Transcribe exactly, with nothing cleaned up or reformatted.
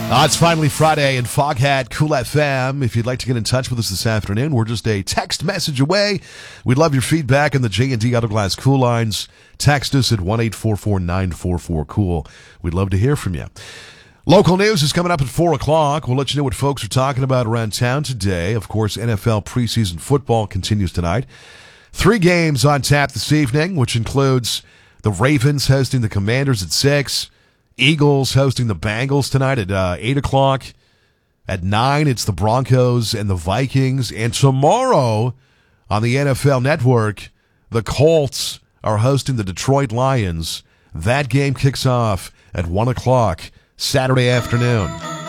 Uh, it's finally Friday and Foghat Cool F M. If you'd like to get in touch with us this afternoon, we're just a text message away. We'd love your feedback on the J and D Auto Glass Cool lines. Text us at one eight four four nine four four cool. We'd love to hear from you. Local news is coming up at four o'clock. We'll let you know what folks are talking about around town today. Of course, N F L preseason football continues tonight. Three games on tap this evening, which includes the Ravens hosting the Commanders at six. Eagles hosting the Bengals tonight at uh, eight o'clock. At nine, it's the Broncos and the Vikings. And tomorrow on the N F L Network, the Colts are hosting the Detroit Lions. That game kicks off at one o'clock Saturday afternoon.